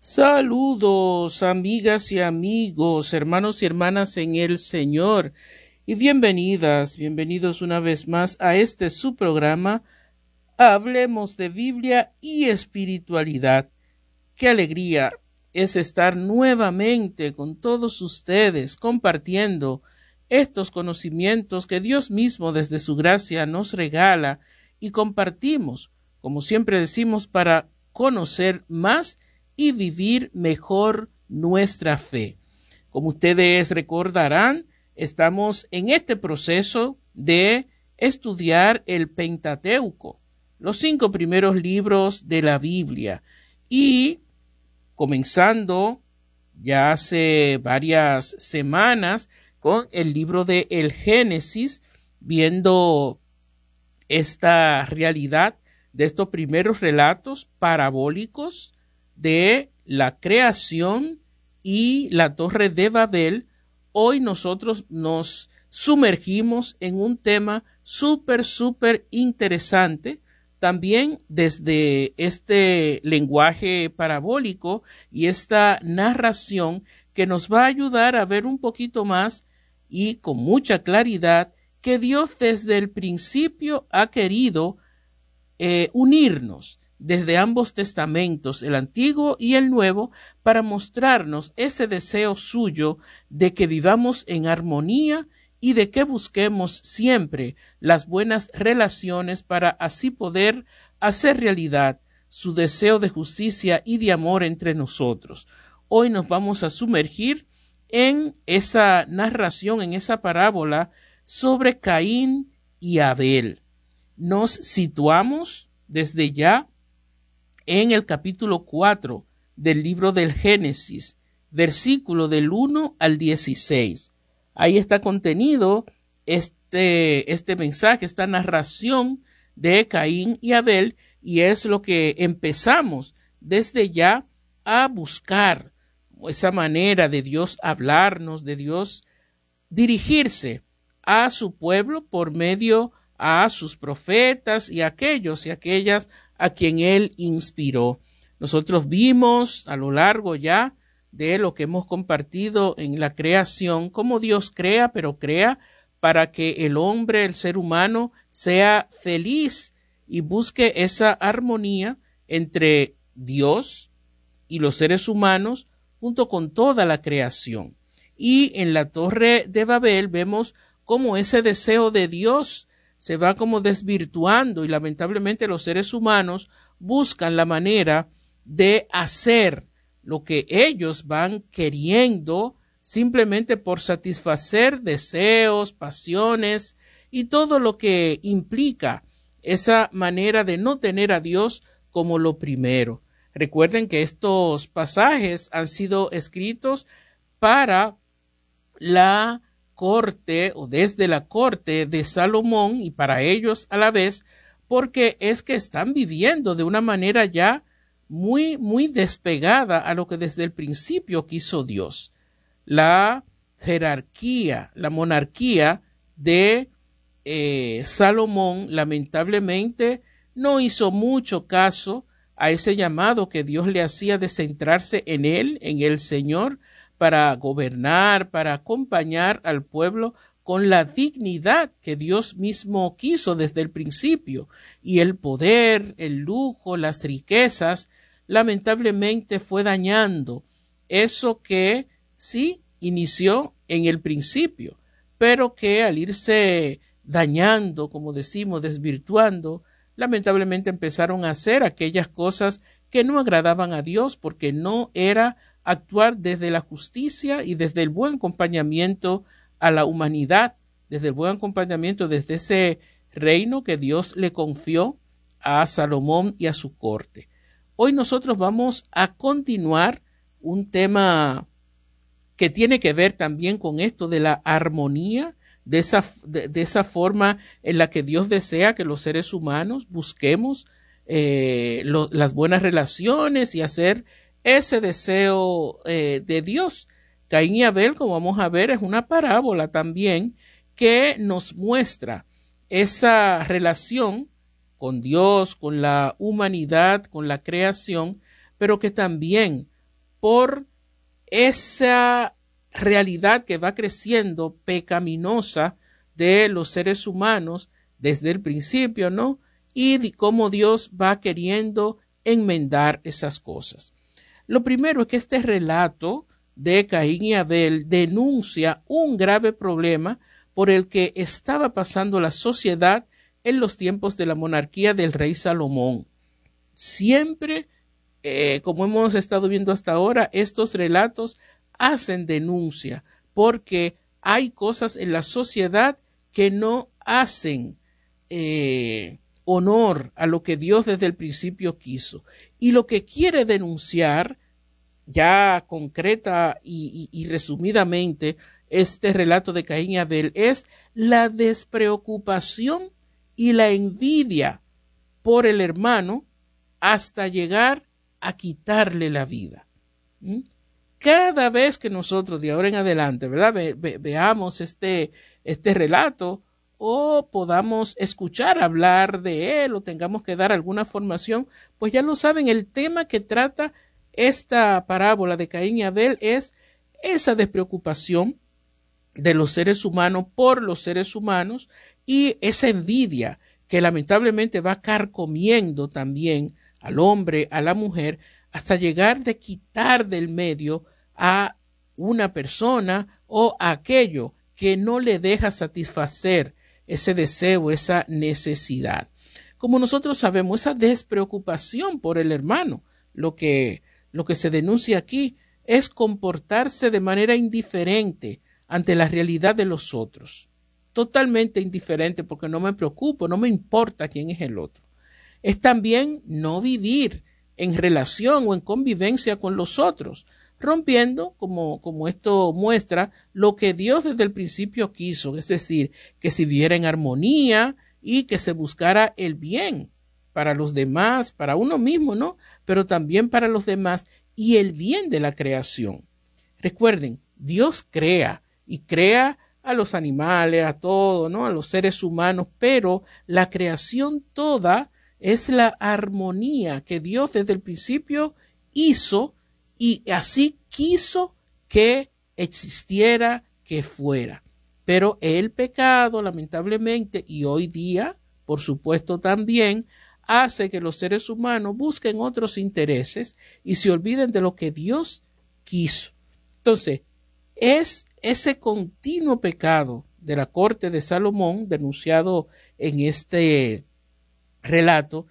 Saludos, amigas y amigos, hermanos y hermanas en el Señor, y bienvenidos una vez más a su programa, Hablemos de Biblia y Espiritualidad. Qué alegría es estar nuevamente con todos ustedes compartiendo estos conocimientos que Dios mismo desde su gracia nos regala y compartimos, como siempre decimos, para conocer más y vivir mejor nuestra fe. Como ustedes recordarán, estamos en este proceso de estudiar el Pentateuco, los 5 primeros libros de la Biblia, y comenzando ya hace varias semanas con el libro de el Génesis, viendo esta realidad de estos primeros relatos parabólicos de la creación y la Torre de Babel. Hoy nosotros nos sumergimos en un tema súper interesante, también desde este lenguaje parabólico y esta narración que nos va a ayudar a ver un poquito más y con mucha claridad que Dios desde el principio ha querido unirnos desde ambos testamentos, el Antiguo y el Nuevo, para mostrarnos ese deseo suyo de que vivamos en armonía y de que busquemos siempre las buenas relaciones para así poder hacer realidad su deseo de justicia y de amor entre nosotros. Hoy nos vamos a sumergir en esa narración, en esa parábola sobre Caín y Abel. Nos situamos desde ya en el capítulo 4 del libro del Génesis, versículo del 1 al 16. Ahí está contenido este mensaje, esta narración de Caín y Abel, y es lo que empezamos desde ya a buscar, esa manera de Dios hablarnos, de Dios dirigirse a su pueblo por medio a sus profetas y aquellos y aquellas a quien él inspiró. Nosotros vimos a lo largo ya de lo que hemos compartido en la creación, cómo Dios crea, pero crea para que el hombre, el ser humano, sea feliz y busque esa armonía entre Dios y los seres humanos junto con toda la creación. Y en la Torre de Babel vemos cómo ese deseo de Dios se va como desvirtuando y lamentablemente los seres humanos buscan la manera de hacer lo que ellos van queriendo simplemente por satisfacer deseos, pasiones y todo lo que implica esa manera de no tener a Dios como lo primero. Recuerden que estos pasajes han sido escritos para la corte o desde la corte de Salomón y para ellos a la vez, porque es que están viviendo de una manera ya muy despegada a lo que desde el principio quiso Dios. La jerarquía, la monarquía de Salomón lamentablemente no hizo mucho caso a ese llamado que Dios le hacía de centrarse en él, en el Señor, para gobernar, para acompañar al pueblo con la dignidad que Dios mismo quiso desde el principio, y el poder, el lujo, las riquezas, lamentablemente fue dañando eso que sí inició en el principio, pero que al irse dañando, como decimos, desvirtuando, lamentablemente empezaron a hacer aquellas cosas que no agradaban a Dios, porque no era actuar desde la justicia y desde el buen acompañamiento a la humanidad, desde el buen acompañamiento desde ese reino que Dios le confió a Salomón y a su corte. Hoy nosotros vamos a continuar un tema que tiene que ver también con esto de la armonía, de esa forma en la que Dios desea que los seres humanos busquemos las buenas relaciones y hacer ese deseo de Dios. Caín y Abel, como vamos a ver, es una parábola también que nos muestra esa relación con Dios, con la humanidad, con la creación, pero que también por esa realidad que va creciendo pecaminosa de los seres humanos desde el principio, ¿no? Y de cómo Dios va queriendo enmendar esas cosas. Lo primero es que este relato de Caín y Abel denuncia un grave problema por el que estaba pasando la sociedad en los tiempos de la monarquía del rey Salomón. Siempre, como hemos estado viendo hasta ahora, estos relatos hacen denuncia porque hay cosas en la sociedad que no hacen honor a lo que Dios desde el principio quiso. Y lo que quiere denunciar, ya concreta y resumidamente, este relato de Caín y Abel, es la despreocupación y la envidia por el hermano hasta llegar a quitarle la vida. Cada vez que nosotros de ahora en adelante, ¿verdad? Veamos este relato o podamos escuchar hablar de él o tengamos que dar alguna formación, pues ya lo saben, el tema que trata esta parábola de Caín y Abel es esa despreocupación de los seres humanos por los seres humanos y esa envidia que lamentablemente va carcomiendo también al hombre, a la mujer, hasta llegar de quitar del medio a una persona o a aquello que no le deja satisfacer ese deseo, esa necesidad. Como nosotros sabemos, esa despreocupación por el hermano, lo que se denuncia aquí es comportarse de manera indiferente ante la realidad de los otros. Totalmente indiferente porque no me preocupo, no me importa quién es el otro. Es también no vivir en relación o en convivencia con los otros, rompiendo, como esto muestra, lo que Dios desde el principio quiso, es decir, que se viviera en armonía y que se buscara el bien para los demás, para uno mismo, ¿no? Pero también para los demás y el bien de la creación. Recuerden, Dios crea y crea a los animales, a todo, ¿no? A los seres humanos, pero la creación toda es la armonía que Dios desde el principio hizo y así quiso que existiera, que fuera. Pero el pecado, lamentablemente, y hoy día, por supuesto también, hace que los seres humanos busquen otros intereses y se olviden de lo que Dios quiso. Entonces, es ese continuo pecado de la corte de Salomón, denunciado en este relato,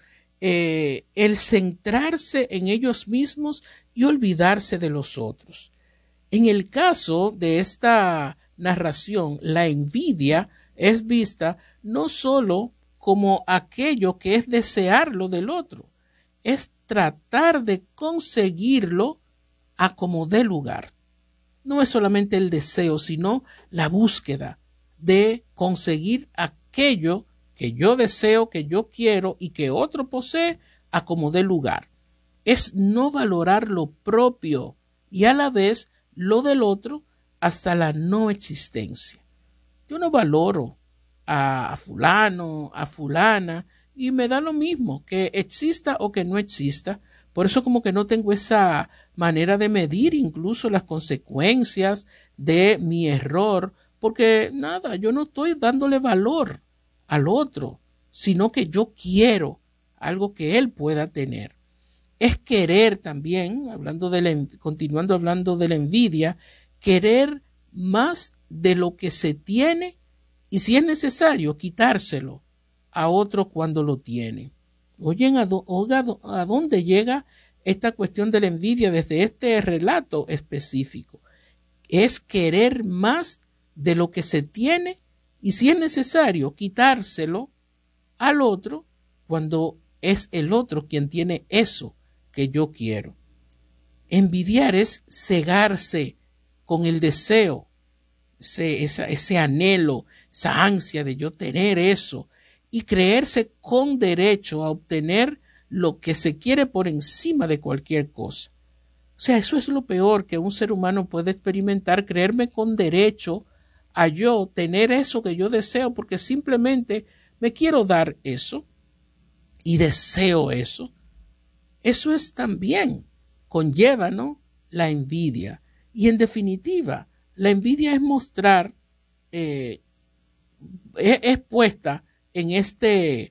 el centrarse en ellos mismos y olvidarse de los otros. En el caso de esta narración, la envidia es vista no sólo como aquello que es desear lo del otro, es tratar de conseguirlo a como dé lugar. No es solamente el deseo, sino la búsqueda de conseguir aquello que yo deseo, que yo quiero y que otro posee a como dé lugar. Es no valorar lo propio y a la vez lo del otro hasta la no existencia. Yo no valoro a fulano, a fulana, y me da lo mismo que exista o que no exista. Por eso como que no tengo esa manera de medir incluso las consecuencias de mi error, porque nada, yo no estoy dándole valor al otro, sino que yo quiero algo que él pueda tener. Es querer también, continuando hablando de la envidia, querer más de lo que se tiene y si es necesario quitárselo a otro cuando lo tiene. Oigan, ¿a dónde llega esta cuestión de la envidia desde este relato específico? Es querer más de lo que se tiene y si es necesario quitárselo al otro cuando es el otro quien tiene eso que yo quiero. Envidiar es cegarse con el deseo, ese anhelo, esa ansia de yo tener eso y creerse con derecho a obtener lo que se quiere por encima de cualquier cosa. O sea, eso es lo peor que un ser humano puede experimentar, creerme con derecho a yo tener eso que yo deseo porque simplemente me quiero dar eso y deseo eso. Eso es también, conlleva, ¿no?, la envidia. Y en definitiva, la envidia es mostrar, es puesta en este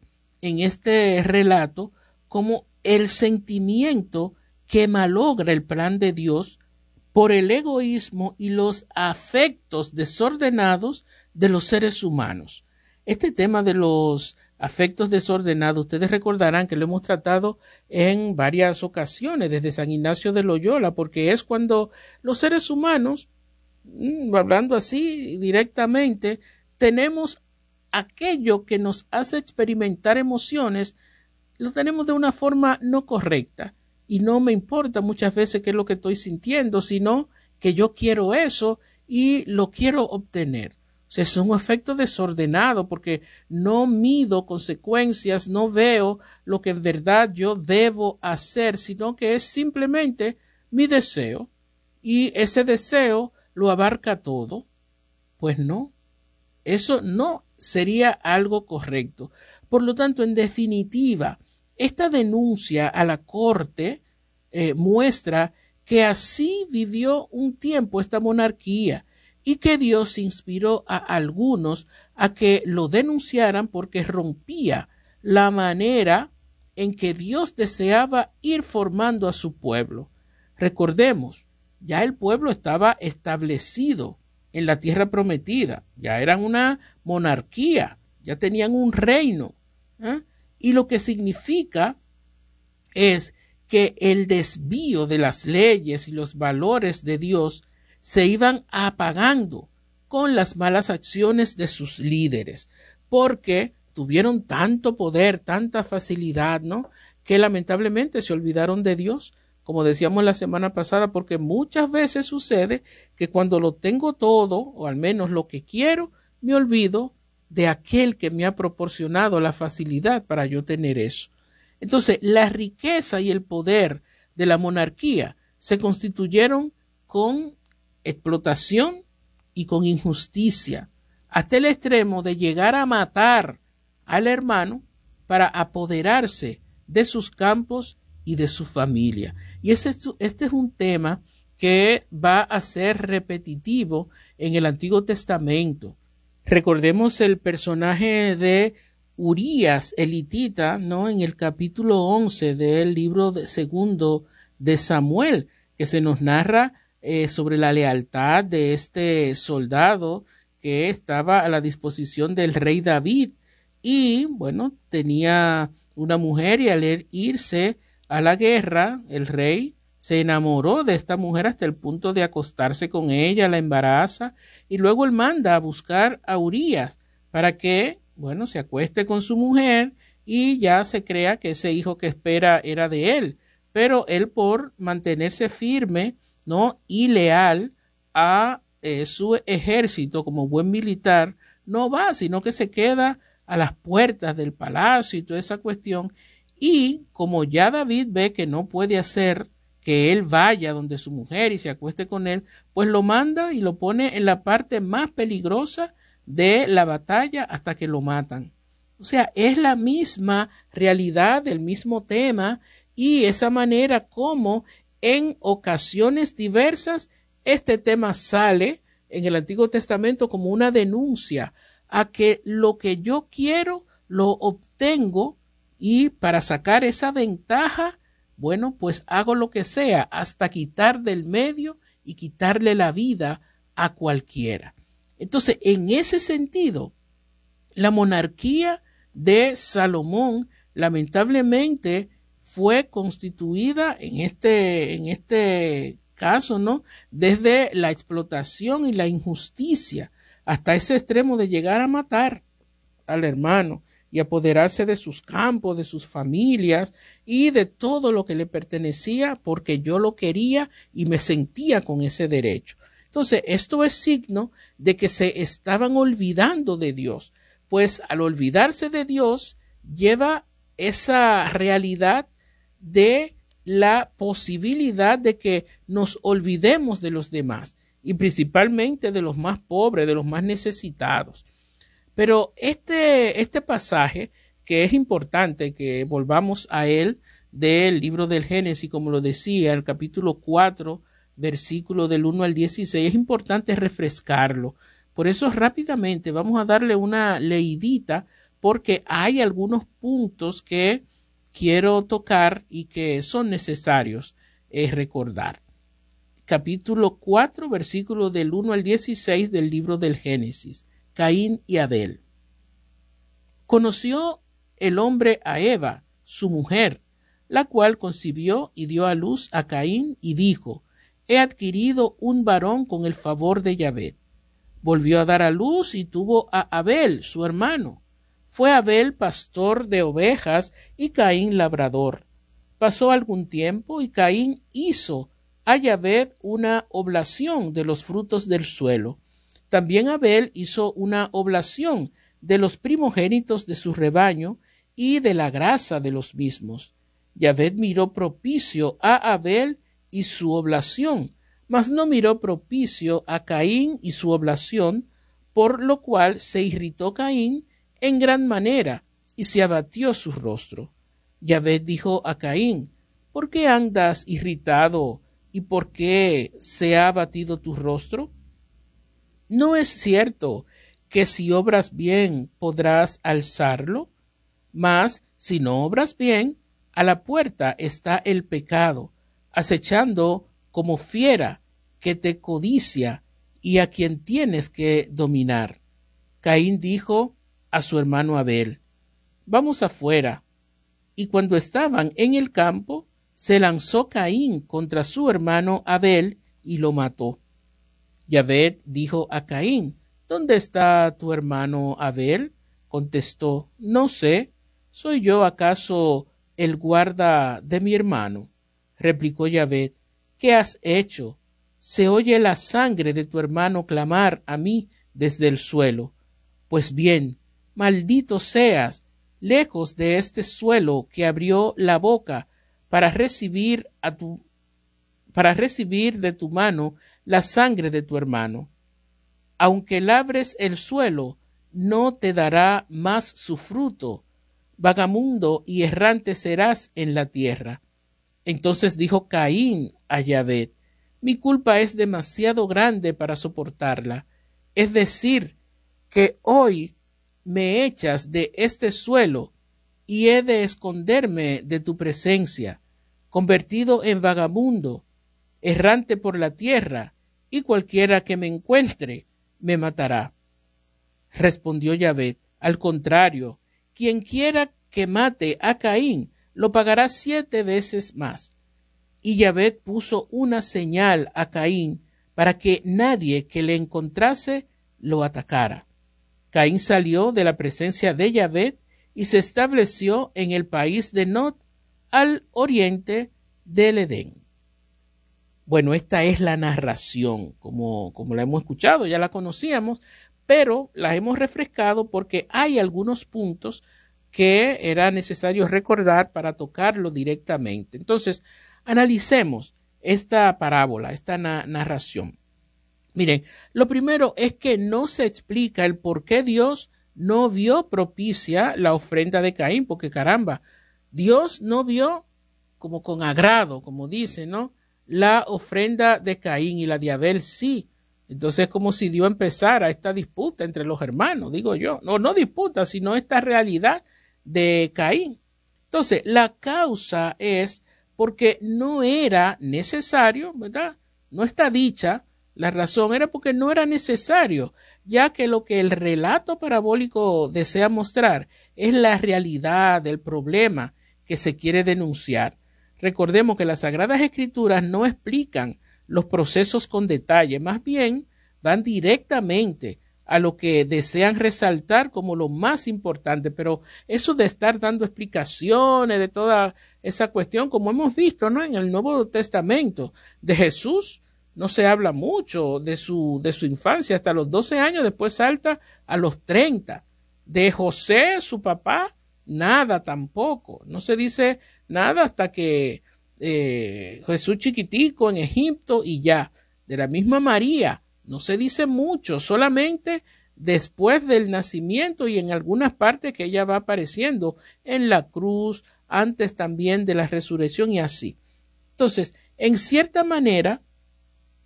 relato como el sentimiento que malogra el plan de Dios por el egoísmo y los afectos desordenados de los seres humanos. Este tema de los afectos desordenados, ustedes recordarán que lo hemos tratado en varias ocasiones desde San Ignacio de Loyola, porque es cuando los seres humanos, hablando así directamente, tenemos aquello que nos hace experimentar emociones, lo tenemos de una forma no correcta. Y no me importa muchas veces qué es lo que estoy sintiendo, sino que yo quiero eso y lo quiero obtener. O sea, es un efecto desordenado porque no mido consecuencias, no veo lo que en verdad yo debo hacer, sino que es simplemente mi deseo. Y ese deseo lo abarca todo. Pues no, eso no sería algo correcto. Por lo tanto, en definitiva, esta denuncia a la corte muestra que así vivió un tiempo esta monarquía y que Dios inspiró a algunos a que lo denunciaran porque rompía la manera en que Dios deseaba ir formando a su pueblo. Recordemos, ya el pueblo estaba establecido en la tierra prometida, ya eran una monarquía, ya tenían un reino, y lo que significa es que el desvío de las leyes y los valores de Dios se iban apagando con las malas acciones de sus líderes, porque tuvieron tanto poder, tanta facilidad, ¿no?, que lamentablemente se olvidaron de Dios, como decíamos la semana pasada, porque muchas veces sucede que cuando lo tengo todo, o al menos lo que quiero, me olvido de aquel que me ha proporcionado la facilidad para yo tener eso. Entonces, la riqueza y el poder de la monarquía se constituyeron con explotación y con injusticia, hasta el extremo de llegar a matar al hermano para apoderarse de sus campos y de su familia. Y este es un tema que va a ser repetitivo en el Antiguo Testamento. Recordemos el personaje de Urías elitita, ¿no?, en el capítulo 11 del libro segundo de Samuel, que se nos narra sobre la lealtad de este soldado que estaba a la disposición del rey David. Y, bueno, tenía una mujer y al irse a la guerra, el rey se enamoró de esta mujer hasta el punto de acostarse con ella, la embaraza, y luego él manda a buscar a Urías para que, bueno, se acueste con su mujer y ya se crea que ese hijo que espera era de él. Pero él, por mantenerse firme, ¿no?, y leal a su ejército como buen militar, no va, sino que se queda a las puertas del palacio y toda esa cuestión. Y como ya David ve que no puede hacer que él vaya donde su mujer y se acueste con él, pues lo manda y lo pone en la parte más peligrosa de la batalla hasta que lo matan. O sea, es la misma realidad, el mismo tema, y esa manera como en ocasiones diversas este tema sale en el Antiguo Testamento como una denuncia a que lo que yo quiero lo obtengo, y para sacar esa ventaja, bueno, pues hago lo que sea hasta quitar del medio y quitarle la vida a cualquiera. Entonces, en ese sentido, la monarquía de Salomón lamentablemente fue constituida en este caso, ¿no?, desde la explotación y la injusticia hasta ese extremo de llegar a matar al hermano y apoderarse de sus campos, de sus familias y de todo lo que le pertenecía porque yo lo quería y me sentía con ese derecho. Entonces, esto es signo de que se estaban olvidando de Dios, pues al olvidarse de Dios lleva esa realidad de la posibilidad de que nos olvidemos de los demás y principalmente de los más pobres, de los más necesitados. Pero este pasaje, que es importante que volvamos a él, del libro del Génesis, como lo decía, el capítulo 4, versículo del 1 al 16, es importante refrescarlo. Por eso rápidamente vamos a darle una leidita porque hay algunos puntos que quiero tocar y que son necesarios recordar. Capítulo 4, versículo del 1 al 16 del libro del Génesis. Caín y Abel. Conoció el hombre a Eva, su mujer, la cual concibió y dio a luz a Caín y dijo: he adquirido un varón con el favor de Yahvé. Volvió a dar a luz y tuvo a Abel, su hermano. Fue Abel pastor de ovejas y Caín labrador. Pasó algún tiempo y Caín hizo a Yahvé una oblación de los frutos del suelo. También Abel hizo una oblación de los primogénitos de su rebaño y de la grasa de los mismos. Yahvé miró propicio a Abel y su oblación, mas no miró propicio a Caín y su oblación, por lo cual se irritó Caín en gran manera y se abatió su rostro. Yahvé dijo a Caín: ¿por qué andas irritado y por qué se ha abatido tu rostro? ¿No es cierto que si obras bien podrás alzarlo? Mas si no obras bien, a la puerta está el pecado, acechando como fiera que te codicia y a quien tienes que dominar. Caín dijo a su hermano Abel: vamos afuera. Y cuando estaban en el campo, se lanzó Caín contra su hermano Abel y lo mató. Yahvé dijo a Caín: ¿dónde está tu hermano Abel? Contestó: no sé. ¿Soy yo acaso el guarda de mi hermano? Replicó Yahvé: ¿qué has hecho? Se oye la sangre de tu hermano clamar a mí desde el suelo. Pues bien, maldito seas, lejos de este suelo que abrió la boca para recibir de tu mano la sangre de tu hermano. Aunque labres el suelo, no te dará más su fruto. Vagamundo y errante serás en la tierra. Entonces dijo Caín a Yahvé: mi culpa es demasiado grande para soportarla. Es decir, que hoy me echas de este suelo y he de esconderme de tu presencia, convertido en vagamundo, errante por la tierra, y cualquiera que me encuentre me matará. Respondió Yahvé: al contrario, quien quiera que mate a Caín lo pagará 7 veces más. Y Yahvé puso una señal a Caín para que nadie que le encontrase lo atacara. Caín salió de la presencia de Yahvé y se estableció en el país de Nod, al oriente del Edén. Bueno, esta es la narración, como la hemos escuchado, ya la conocíamos, pero la hemos refrescado porque hay algunos puntos que era necesario recordar para tocarlo directamente. Entonces, analicemos esta parábola, esta narración. Miren, lo primero es que no se explica el por qué Dios no vio propicia la ofrenda de Caín, porque caramba, Dios no vio como con agrado, como dice, ¿no?, la ofrenda de Caín y la de Abel sí. Entonces es como si Dios empezara esta disputa entre los hermanos, digo yo. No disputa, sino esta realidad de Caín. Entonces, la causa es porque no era necesario, ¿verdad? No está dicha, la razón era porque no era necesario, ya que lo que el relato parabólico desea mostrar es la realidad del problema que se quiere denunciar. Recordemos que las Sagradas Escrituras no explican los procesos con detalle, más bien van directamente a lo que desean resaltar como lo más importante, pero eso de estar dando explicaciones de toda esa cuestión, como hemos visto, ¿no?, en el Nuevo Testamento, de Jesús no se habla mucho de su infancia hasta los 12 años, después salta a los 30. De José, su papá, nada tampoco, no se dice nada hasta que Jesús chiquitico en Egipto y ya. De la misma María no se dice mucho, solamente después del nacimiento y en algunas partes que ella va apareciendo en la cruz, antes también de la resurrección y así. Entonces, en cierta manera,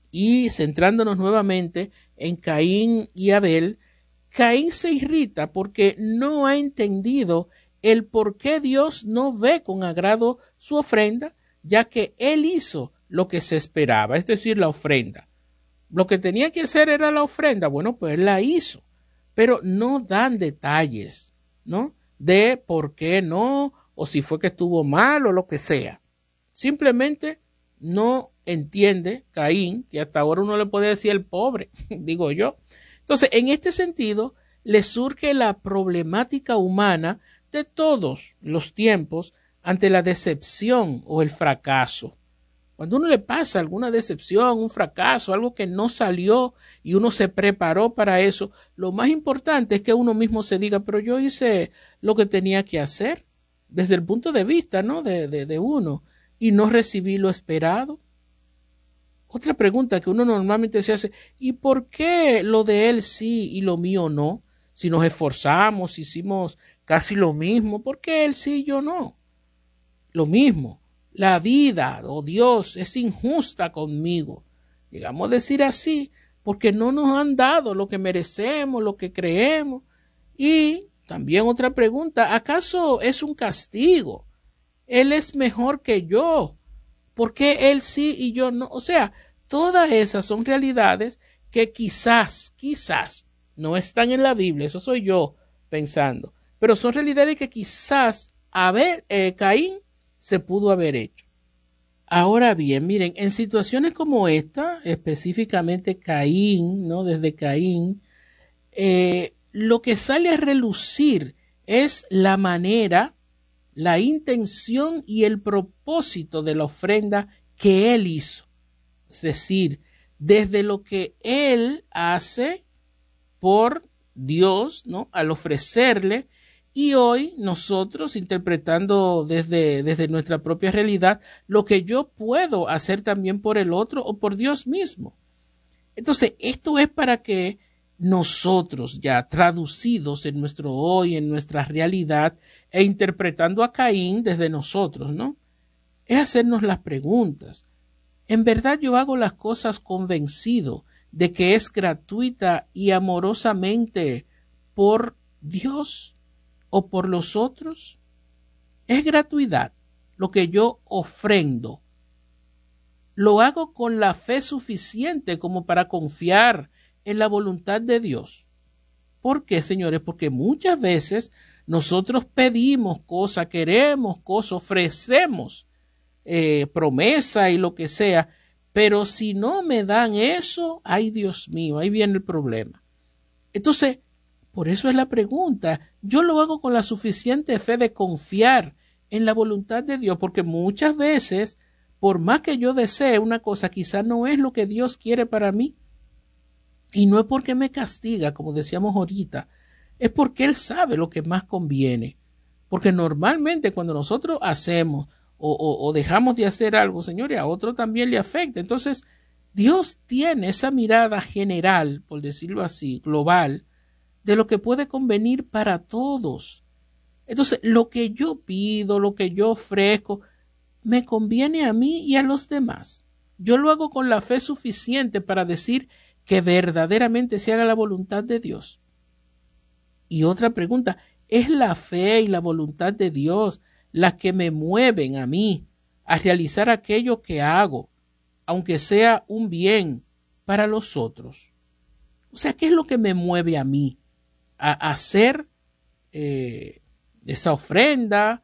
Y centrándonos nuevamente en Caín y Abel, Caín se irrita porque no ha entendido el por qué Dios no ve con agrado su ofrenda, ya que él hizo lo que se esperaba, es decir, la ofrenda. Lo que tenía que hacer era la ofrenda, bueno, pues él la hizo, pero no dan detalles, ¿no? De por qué no, o si fue que estuvo mal o lo que sea. Simplemente no entiende Caín, que hasta ahora uno le puede decir el pobre, digo yo. Entonces, en este sentido, le surge la problemática humana de todos los tiempos ante la decepción o el fracaso. Cuando uno le pasa alguna decepción, un fracaso, algo que no salió y uno se preparó para eso, lo más importante es que uno mismo se diga, pero yo hice lo que tenía que hacer desde el punto de vista, ¿no? de uno, y no recibí lo esperado. Otra pregunta que uno normalmente se hace, ¿y por qué lo de él sí y lo mío no? Si nos esforzamos, hicimos casi lo mismo, ¿por qué él sí y yo no? Lo mismo, la vida, oh Dios, es injusta conmigo. Llegamos a decir así porque no nos han dado lo que merecemos, lo que creemos. Y también otra pregunta, ¿acaso es un castigo? Él es mejor que yo. ¿Por qué él sí y yo no? O sea, todas esas son realidades que quizás no están en la Biblia, eso soy yo pensando, pero son realidades que quizás Caín se pudo haber hecho. Ahora bien, miren, en situaciones como esta, específicamente Caín, ¿no? Desde Caín, lo que sale a relucir es la manera, la intención y el propósito de la ofrenda que él hizo. Es decir, desde lo que él hace por Dios, ¿no? Al ofrecerle, y hoy nosotros interpretando desde nuestra propia realidad lo que yo puedo hacer también por el otro o por Dios mismo. Entonces, esto es para que nosotros ya traducidos en nuestro hoy, en nuestra realidad e interpretando a Caín desde nosotros, ¿no? Es hacernos las preguntas. ¿En verdad yo hago las cosas convencido de que es gratuita y amorosamente por Dios o por los otros? ¿Es gratuidad lo que yo ofrendo? ¿Lo hago con la fe suficiente como para confiar en la voluntad de Dios? ¿Por qué, señores? Porque muchas veces nosotros pedimos cosas, queremos cosas, ofrecemos promesa y lo que sea, pero si no me dan eso, ay Dios mío, ahí viene el problema. Entonces, por eso es la pregunta, yo lo hago con la suficiente fe de confiar en la voluntad de Dios, porque muchas veces, por más que yo desee una cosa, quizás no es lo que Dios quiere para mí, y no es porque me castiga, como decíamos ahorita, es porque Él sabe lo que más conviene, porque normalmente cuando nosotros hacemos o dejamos de hacer algo, señores, a otro también le afecta. Entonces, Dios tiene esa mirada general, por decirlo así, global, de lo que puede convenir para todos. Entonces, lo que yo pido, lo que yo ofrezco, me conviene a mí y a los demás. Yo lo hago con la fe suficiente para decir que verdaderamente se haga la voluntad de Dios. Y otra pregunta, ¿es la fe y la voluntad de Dios las que me mueven a mí a realizar aquello que hago, aunque sea un bien para los otros? O sea, ¿qué es lo que me mueve a mí a hacer esa ofrenda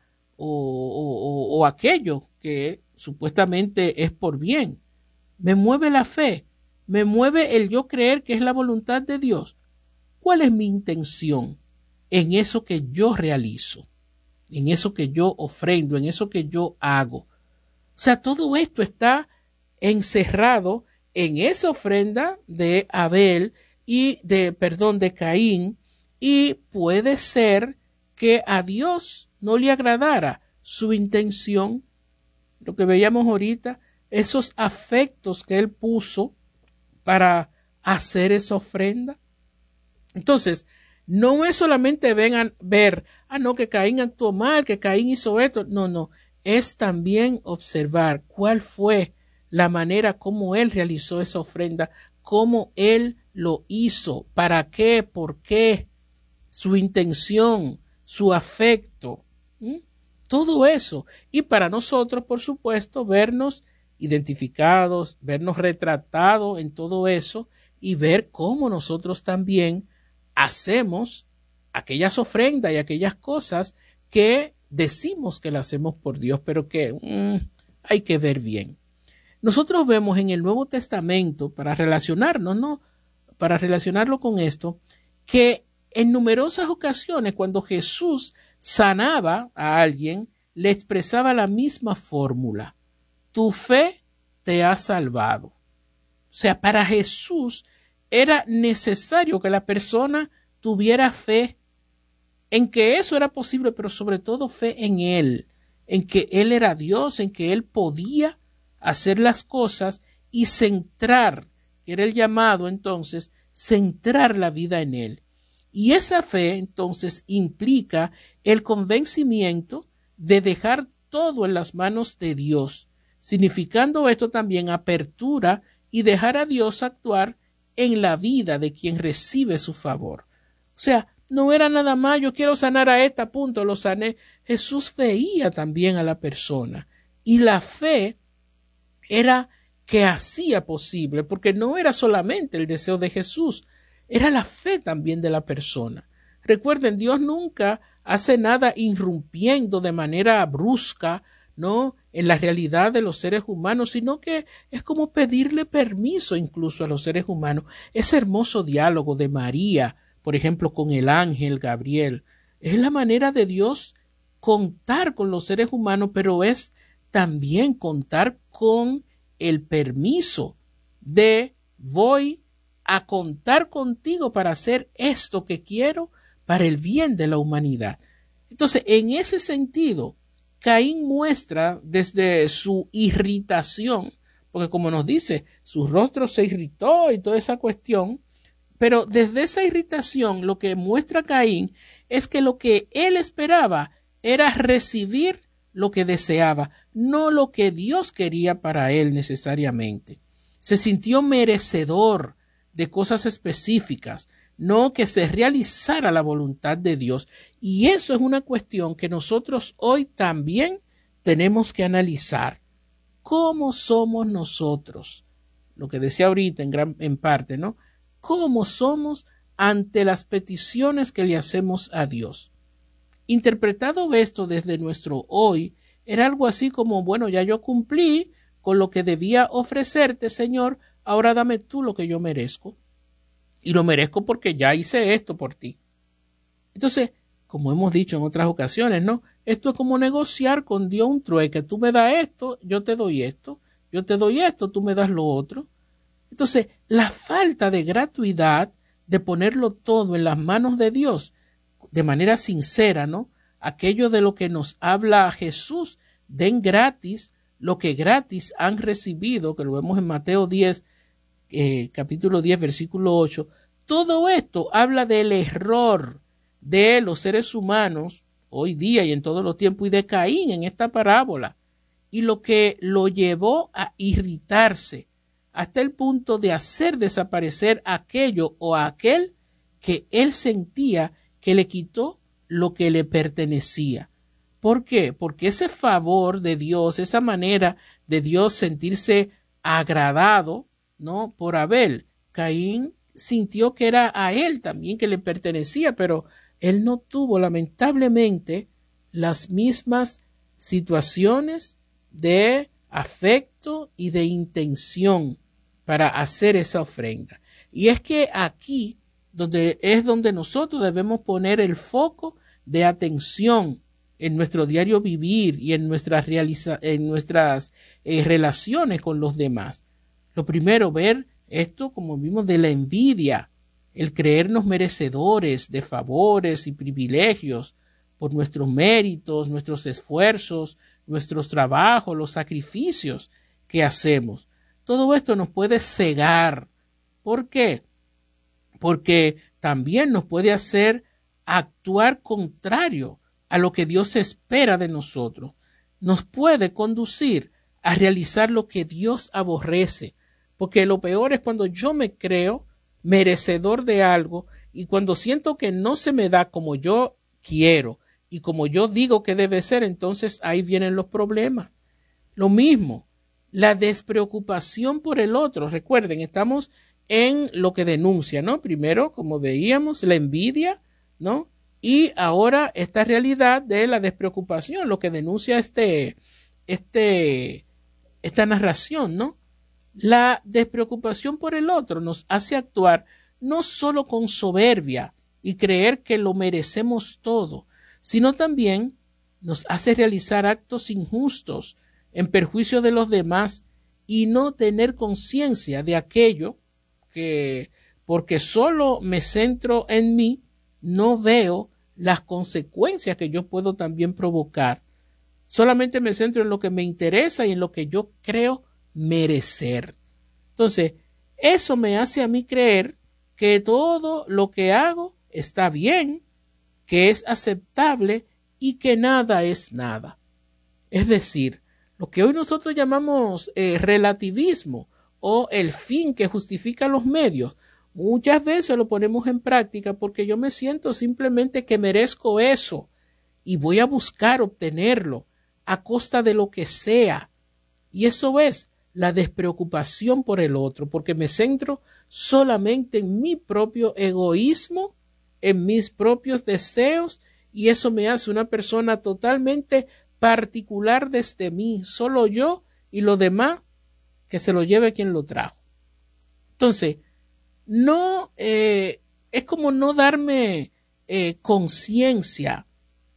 o aquello que supuestamente es por bien? Me mueve la fe, me mueve el yo creer que es la voluntad de Dios. ¿Cuál es mi intención en eso que yo realizo, en eso que yo ofrendo, en eso que yo hago? O sea, todo esto está encerrado en esa ofrenda de Abel y de Caín, y puede ser que a Dios no le agradara su intención, lo que veíamos ahorita, esos afectos que él puso para hacer esa ofrenda. Entonces, no es solamente ver, no, que Caín actuó mal, que Caín hizo esto. No, es también observar cuál fue la manera como él realizó esa ofrenda, cómo él lo hizo, para qué, por qué, su intención, su afecto, todo eso. Y para nosotros, por supuesto, vernos identificados, vernos retratados en todo eso y ver cómo nosotros también hacemos aquellas ofrendas y aquellas cosas que decimos que las hacemos por Dios, pero que hay que ver bien. Nosotros vemos en el Nuevo Testamento, para relacionarnos, ¿no? Para relacionarlo con esto, que en numerosas ocasiones cuando Jesús sanaba a alguien, le expresaba la misma fórmula: tu fe te ha salvado. O sea, para Jesús era necesario que la persona tuviera fe en que eso era posible, pero sobre todo fe en Él, en que Él era Dios, en que Él podía hacer las cosas y centrar, que era el llamado entonces, centrar la vida en Él. Y esa fe entonces implica el convencimiento de dejar todo en las manos de Dios, significando esto también apertura y dejar a Dios actuar en la vida de quien recibe su favor. O sea, no era nada más, yo quiero sanar a esta, punto, lo sané. Jesús veía también a la persona y la fe era que hacía posible, porque no era solamente el deseo de Jesús, era la fe también de la persona. Recuerden, Dios nunca hace nada irrumpiendo de manera brusca, ¿no?, en la realidad de los seres humanos, sino que es como pedirle permiso incluso a los seres humanos. Ese hermoso diálogo de María, por ejemplo, con el ángel Gabriel, es la manera de Dios contar con los seres humanos, pero es también contar con el permiso de voy a contar contigo para hacer esto que quiero para el bien de la humanidad. Entonces, en ese sentido, Caín muestra desde su irritación, porque como nos dice, su rostro se irritó y toda esa cuestión, pero desde esa irritación lo que muestra Caín es que lo que él esperaba era recibir lo que deseaba, no lo que Dios quería para él necesariamente. Se sintió merecedor de cosas específicas, no que se realizara la voluntad de Dios. Y eso es una cuestión que nosotros hoy también tenemos que analizar. ¿Cómo somos nosotros? Lo que decía ahorita en parte, ¿no? ¿Cómo somos ante las peticiones que le hacemos a Dios? Interpretado esto desde nuestro hoy, era algo así como, bueno, ya yo cumplí con lo que debía ofrecerte, Señor, ahora dame tú lo que yo merezco. Y lo merezco porque ya hice esto por ti. Entonces, como hemos dicho en otras ocasiones, ¿no? Esto es como negociar con Dios un trueque. Tú me das esto, yo te doy esto. Yo te doy esto, tú me das lo otro. Entonces, la falta de gratuidad de ponerlo todo en las manos de Dios de manera sincera, ¿no? Aquello de lo que nos habla Jesús, den gratis lo que gratis han recibido, que lo vemos en Mateo 10, capítulo 10, versículo 8. Todo esto habla del error de los seres humanos hoy día y en todos los tiempos y de Caín en esta parábola y lo que lo llevó a irritarse hasta el punto de hacer desaparecer aquello o aquel que él sentía que le quitó lo que le pertenecía. ¿Por qué? Porque ese favor de Dios, esa manera de Dios sentirse agradado, ¿no?, por Abel, Caín sintió que era a él también que le pertenecía, pero él no tuvo lamentablemente las mismas situaciones de afecto y de intención para hacer esa ofrenda. Y es que aquí es donde nosotros debemos poner el foco de atención en nuestro diario vivir y en nuestras relaciones con los demás. Lo primero, ver esto, como vimos, de la envidia, el creernos merecedores de favores y privilegios por nuestros méritos, nuestros esfuerzos, nuestros trabajos, los sacrificios que hacemos. Todo esto nos puede cegar. ¿Por qué? Porque también nos puede hacer actuar contrario a lo que Dios espera de nosotros. Nos puede conducir a realizar lo que Dios aborrece, porque lo peor es cuando yo me creo merecedor de algo y cuando siento que no se me da como yo quiero y como yo digo que debe ser, entonces ahí vienen los problemas. Lo mismo, la despreocupación por el otro. Recuerden, estamos en lo que denuncia, ¿no? Primero, como veíamos, la envidia, ¿no? Y ahora esta realidad de la despreocupación, lo que denuncia esta narración, ¿no? La despreocupación por el otro nos hace actuar no solo con soberbia y creer que lo merecemos todo, sino también nos hace realizar actos injustos en perjuicio de los demás y no tener conciencia de aquello que, porque solo me centro en mí, no veo las consecuencias que yo puedo también provocar. Solamente me centro en lo que me interesa y en lo que yo creo merecer. Entonces, eso me hace a mí creer que todo lo que hago está bien, que es aceptable y que nada es nada. Es decir, lo que hoy nosotros llamamos relativismo o el fin que justifica los medios, muchas veces lo ponemos en práctica porque yo me siento simplemente que merezco eso y voy a buscar obtenerlo a costa de lo que sea. Y eso es la despreocupación por el otro, porque me centro solamente en mi propio egoísmo, en mis propios deseos, y eso me hace una persona totalmente particular desde mí, solo yo y lo demás que se lo lleve quien lo trajo. Entonces, no es como no darme conciencia,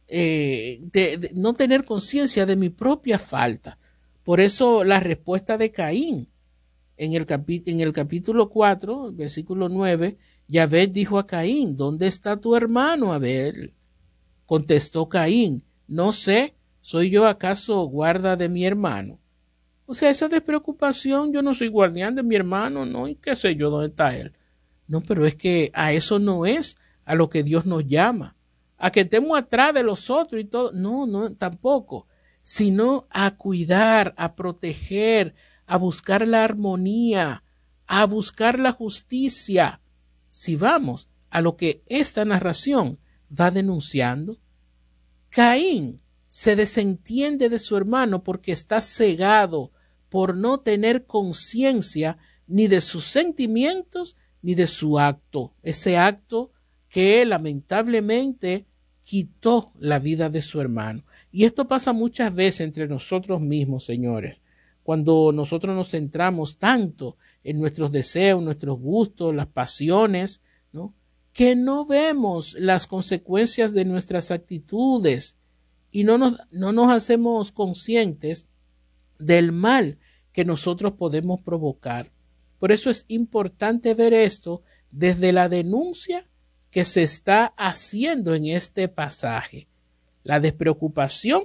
de no tener conciencia de mi propia falta. Por eso la respuesta de Caín en el capítulo 4, versículo 9, Yahvé dijo a Caín, ¿dónde está tu hermano Abel? Contestó Caín, no sé, ¿soy yo acaso guarda de mi hermano? O sea, esa despreocupación, yo no soy guardián de mi hermano, ¿no? ¿Y qué sé yo dónde está él? No, pero es que a eso no es a lo que Dios nos llama. A que estemos atrás de los otros y todo. No, no, tampoco. Sino a cuidar, a proteger, a buscar la armonía, a buscar la justicia. Si vamos a lo que esta narración va denunciando, Caín se desentiende de su hermano porque está cegado por no tener conciencia ni de sus sentimientos ni de su acto, ese acto que lamentablemente quitó la vida de su hermano. Y esto pasa muchas veces entre nosotros mismos, señores, cuando nosotros nos centramos tanto en nuestros deseos, nuestros gustos, las pasiones, ¿no? Que no vemos las consecuencias de nuestras actitudes y no nos hacemos conscientes del mal que nosotros podemos provocar. Por eso es importante ver esto desde la denuncia que se está haciendo en este pasaje. La despreocupación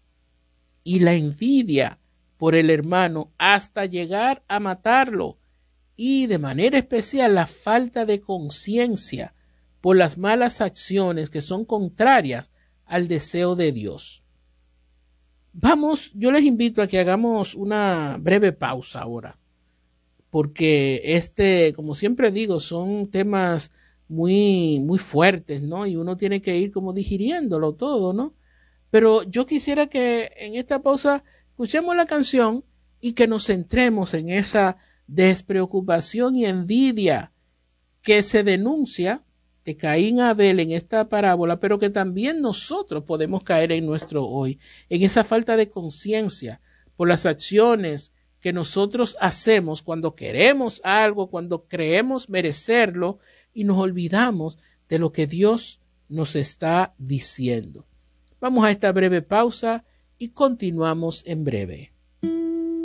y la envidia por el hermano hasta llegar a matarlo, y de manera especial la falta de conciencia por las malas acciones que son contrarias al deseo de Dios. Vamos, yo les invito a que hagamos una breve pausa ahora, porque como siempre digo, son temas muy, muy fuertes, ¿no? Y uno tiene que ir como digiriéndolo todo, ¿no? Pero yo quisiera que en esta pausa escuchemos la canción y que nos centremos en esa despreocupación y envidia que se denuncia de Caín a Abel en esta parábola, pero que también nosotros podemos caer en nuestro hoy, en esa falta de conciencia por las acciones que nosotros hacemos cuando queremos algo, cuando creemos merecerlo y nos olvidamos de lo que Dios nos está diciendo. Vamos a esta breve pausa y continuamos en breve.